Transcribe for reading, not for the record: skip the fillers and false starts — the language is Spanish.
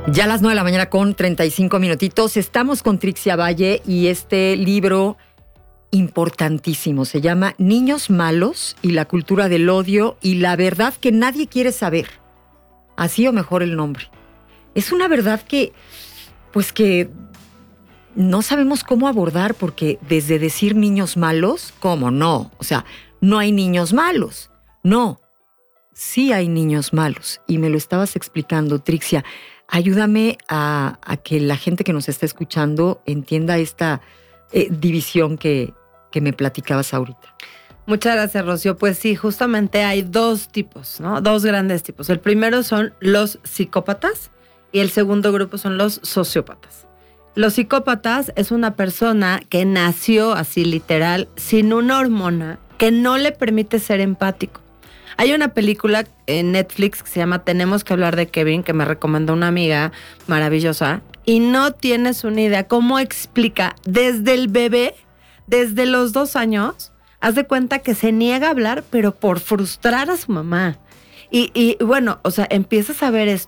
Ya a las 9 de la mañana con 35 minutitos. Estamos con Trixia Valle y este libro importantísimo se llama Niños malos y la cultura del odio y la verdad que nadie quiere saber. Así o mejor el nombre. Es una verdad que, pues que no sabemos cómo abordar porque desde decir niños malos, ¿cómo no? O sea, no hay niños malos. No, sí hay niños malos. Y me lo estabas explicando, Trixia. Ayúdame a que la gente que nos está escuchando entienda esta división que me platicabas ahorita. Muchas gracias, Rocío. Pues sí, justamente hay dos tipos, ¿no? Dos grandes tipos. El primero son los psicópatas y el segundo grupo son los sociópatas. Los psicópatas es una persona que nació así literal sin una hormona que no le permite ser empático. Hay una película en Netflix que se llama Tenemos que hablar de Kevin, que me recomendó una amiga maravillosa, y no tienes una idea cómo explica desde el bebé, desde los 2 años, haz de cuenta que se niega a hablar, pero por frustrar a su mamá. Y bueno, o sea, empiezas a ver esto